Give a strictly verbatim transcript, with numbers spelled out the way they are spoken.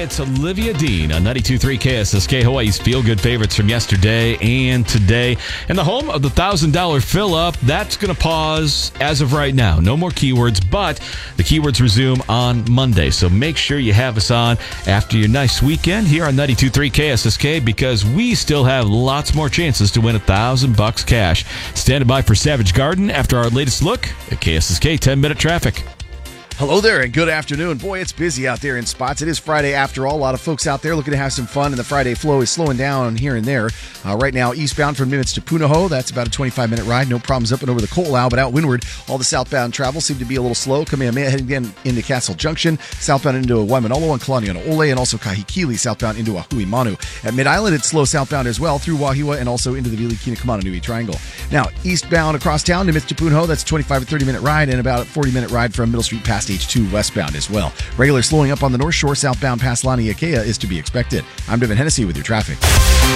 it's Olivia Dean on ninety-two point three K S S K, Hawaii's feel-good favorites from yesterday and today. And the home of the one thousand dollars fill-up, that's going to pause as of right now. No more keywords, but the keywords resume on Monday. So make sure you have us on after your nice weekend here on ninety-two point three K S S K, because we still have lots more chances to win a thousand bucks cash. Standing by for Savage Garden after our latest look at K S S K ten-minute traffic. Hello there and good afternoon. Boy, it's busy out there in spots. It is Friday after all. A lot of folks out there looking to have some fun, and the Friday flow is slowing down here and there. Uh, right now, eastbound from Nimitz to Punahou, that's about a twenty-five minute ride. No problems up and over the Ko'olau, but out windward, all the southbound travel seem to be a little slow. Kamehameha heading again into Castle Junction, southbound into Waimanalo and Kalanianaole, and also Kahikili, southbound into Ahui Manu. At Mid-Island, it's slow southbound as well, through Wahiwa and also into the Vilikina Kamananui Triangle. Now, eastbound across town, Nimitz to Punahou, that's a twenty-five to thirty minute ride, and about a forty minute ride from Middle Street past H two westbound as well. Regular slowing up on the North Shore, southbound past Laniakea is to be expected. I'm Devin Hennessy with your traffic.